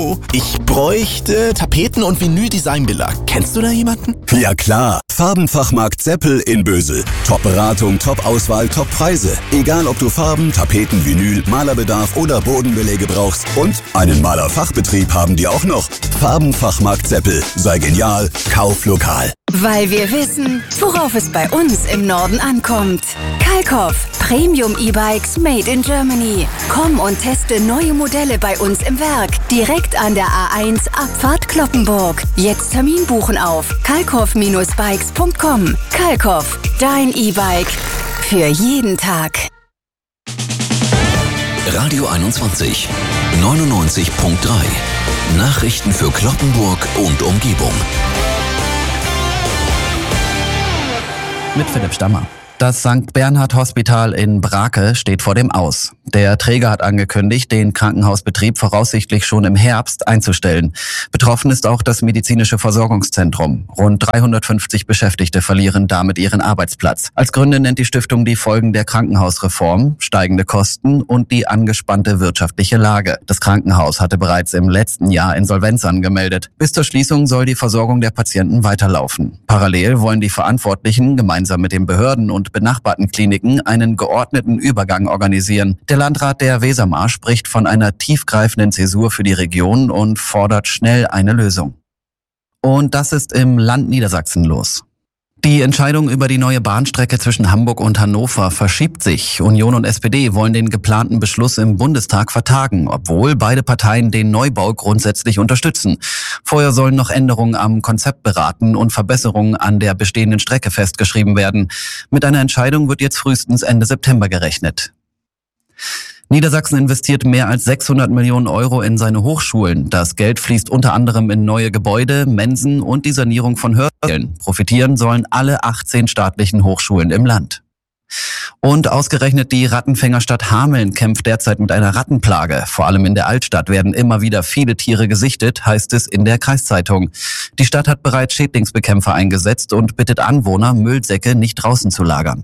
Hallo, ich bräuchte Tapeten und Vinyl-Designbilder. Kennst du da jemanden? Ja klar, Farbenfachmarkt Seppel in Bösel. Top-Beratung, Top-Auswahl, Top-Preise. Egal ob du Farben, Tapeten, Vinyl, Malerbedarf oder Bodenbeläge brauchst. Und einen Malerfachbetrieb haben die auch noch. Farbenfachmarkt Seppel. Sei genial, kauf lokal. Weil wir wissen, worauf es bei uns im Norden ankommt. Kalkoff, Premium E-Bikes made in Germany. Komm und teste neue Modelle bei uns im Werk. Direkt an der A1 Abfahrt Cloppenburg. Jetzt Termin buchen auf kalkoff-bikes.com. Kalkoff, dein E-Bike. Für jeden Tag. Radio 21, 99.3. Nachrichten für Cloppenburg und Umgebung. Mit Philipp Stammer. Das St. Bernhard Hospital in Brake steht vor dem Aus. Der Träger hat angekündigt, den Krankenhausbetrieb voraussichtlich schon im Herbst einzustellen. Betroffen ist auch das medizinische Versorgungszentrum. Rund 350 Beschäftigte verlieren damit ihren Arbeitsplatz. Als Gründe nennt die Stiftung die Folgen der Krankenhausreform, steigende Kosten und die angespannte wirtschaftliche Lage. Das Krankenhaus hatte bereits im letzten Jahr Insolvenz angemeldet. Bis zur Schließung soll die Versorgung der Patienten weiterlaufen. Parallel wollen die Verantwortlichen gemeinsam mit den Behörden und benachbarten Kliniken einen geordneten Übergang organisieren. Der Landrat der Wesermar spricht von einer tiefgreifenden Zäsur für die Region und fordert schnell eine Lösung. Und das ist im Land Niedersachsen los. Die Entscheidung über die neue Bahnstrecke zwischen Hamburg und Hannover verschiebt sich. Union und SPD wollen den geplanten Beschluss im Bundestag vertagen, obwohl beide Parteien den Neubau grundsätzlich unterstützen. Vorher sollen noch Änderungen am Konzept beraten und Verbesserungen an der bestehenden Strecke festgeschrieben werden. Mit einer Entscheidung wird jetzt frühestens Ende September gerechnet. Niedersachsen investiert mehr als 600 Millionen Euro in seine Hochschulen. Das Geld fließt unter anderem in neue Gebäude, Mensen und die Sanierung von Hörsälen. Profitieren sollen alle 18 staatlichen Hochschulen im Land. Und ausgerechnet die Rattenfängerstadt Hameln kämpft derzeit mit einer Rattenplage. Vor allem in der Altstadt werden immer wieder viele Tiere gesichtet, heißt es in der Kreiszeitung. Die Stadt hat bereits Schädlingsbekämpfer eingesetzt und bittet Anwohner, Müllsäcke nicht draußen zu lagern.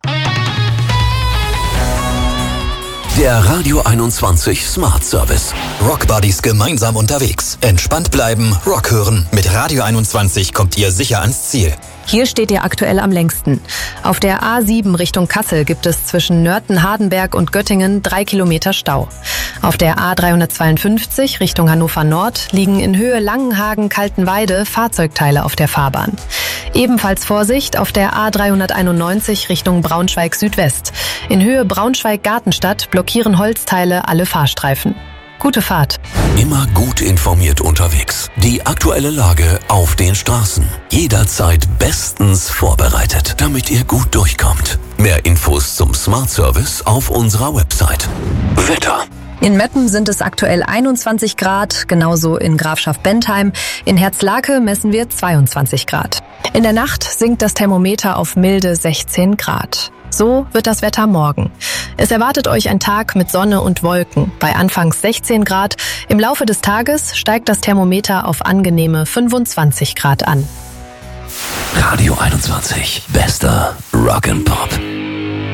Der Radio 21 Smart Service. Rock Buddies gemeinsam unterwegs. Entspannt bleiben, Rock hören. Mit Radio 21 kommt ihr sicher ans Ziel. Hier steht ihr aktuell am längsten. Auf der A7 Richtung Kassel gibt es zwischen Nörten-Hardenberg und Göttingen 3 Kilometer Stau. Auf der A352 Richtung Hannover Nord liegen in Höhe Langenhagen-Kaltenweide Fahrzeugteile auf der Fahrbahn. Ebenfalls Vorsicht auf der A391 Richtung Braunschweig Südwest. In Höhe Braunschweig-Gartenstadt blockieren Holzteile alle Fahrstreifen. Gute Fahrt. Immer gut informiert unterwegs. Die aktuelle Lage auf den Straßen. Jederzeit bestens vorbereitet, damit ihr gut durchkommt. Mehr Infos zum Smart Service auf unserer Website. Wetter. In Meppen sind es aktuell 21 Grad, genauso in Grafschaft Bentheim. In Herzlake messen wir 22 Grad. In der Nacht sinkt das Thermometer auf milde 16 Grad. So wird das Wetter morgen. Es erwartet euch ein Tag mit Sonne und Wolken. Bei anfangs 16 Grad. Im Laufe des Tages steigt das Thermometer auf angenehme 25 Grad an. Radio 21. Bester Rock and Pop.